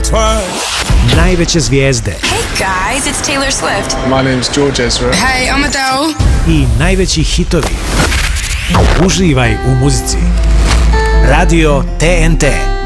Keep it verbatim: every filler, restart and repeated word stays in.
Najveće zvijezde. Hey guys, it's Taylor Swift. My name is George Ezra. Hey, I'm Adele. I najveći hitovi. Uživaj u muzici. Radio T N T.